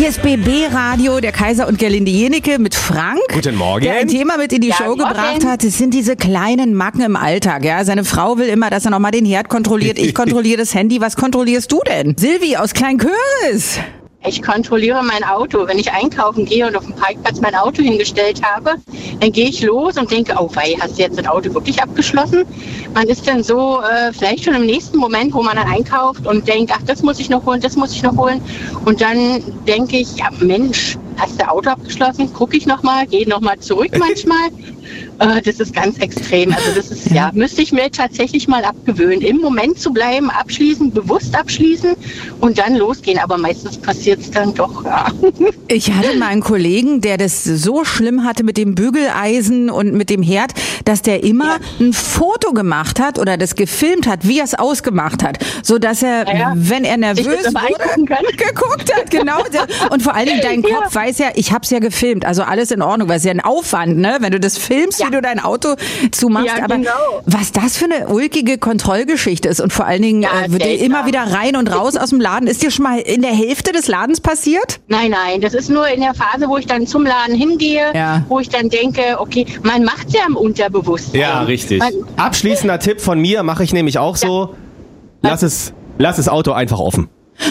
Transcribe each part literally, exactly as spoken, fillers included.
Hier ist B B Radio, der Kaiser und Gerlinde Jenecke mit Frank. Guten Morgen. Der ein Thema mit in die Ja, Show morgen. gebracht hat. Das sind diese kleinen Macken im Alltag. Ja, seine Frau will immer, dass er nochmal den Herd kontrolliert. Ich kontrolliere das Handy. Was kontrollierst du denn? Silvi aus Kleinköris. Ich kontrolliere mein Auto. Wenn ich einkaufen gehe und auf dem Parkplatz mein Auto hingestellt habe, dann gehe ich los und denke, oh wei, hast du jetzt das Auto wirklich abgeschlossen? Man ist dann so äh, vielleicht schon im nächsten Moment, wo man dann einkauft und denkt, ach, das muss ich noch holen, das muss ich noch holen. Und dann denke ich, ja Mensch, hast du Auto abgeschlossen? Gucke ich nochmal, gehe nochmal zurück manchmal. Äh, das ist ganz extrem. Also das ist, ja. ja, müsste ich mir tatsächlich mal abgewöhnen, im Moment zu bleiben, abschließen, bewusst abschließen und dann losgehen. Aber meistens passiert es dann doch, ja. Ich hatte mal einen Kollegen, der das so schlimm hatte mit dem Bügeleisen und mit dem Herd, dass der immer ja. ein Foto gemacht hat oder das gefilmt hat, wie er es ausgemacht hat, so dass er, ja, ja. wenn er nervös wurde, geguckt hat, genau. Und vor allen Dingen dein ja. Kopf weiß ja, ich hab's ja gefilmt, also alles in Ordnung, weil es ja ein Aufwand, ne, wenn du das filmst, ja. wie du dein Auto zumachst. Ja, aber genau. was das für eine ulkige Kontrollgeschichte ist und vor allen Dingen ja, äh, wird dir immer wieder rein und raus aus dem Laden. Ist dir schon mal in der Hälfte des Ladens passiert? Nein, nein, das ist nur in der Phase, wo ich dann zum Laden hingehe, ja. wo ich dann denke, okay, man macht's ja im Unterbewusstsein. Ja, richtig. Man, Abschließender Tipp von mir, mache ich nämlich auch so, ja. lass es, lass das Auto einfach offen.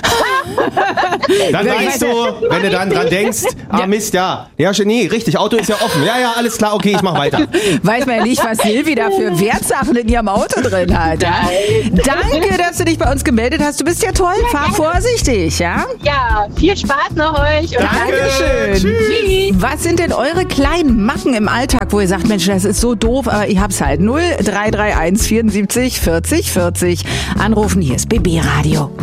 Dann weißt du, wenn du dann dran denkst, ah Mist, ja, ja, nee, richtig, Auto ist ja offen. Ja, ja, alles klar, okay, ich mach weiter. Weiß man ja nicht, was Silvi da für Wertsachen in ihrem Auto drin hat. Ja? Danke, dass du dich bei uns gemeldet hast. Du bist ja toll, fahr vorsichtig, ja? Ja, viel Spaß noch euch. Und Dankeschön. Tschüss. Was sind denn eure kleinen Macken im Alltag, wo ihr sagt, Mensch, das ist so doof, aber ich hab's halt. null drei drei eins vierundsiebzig vierzig vierzig. Anrufen, hier ist B B Radio.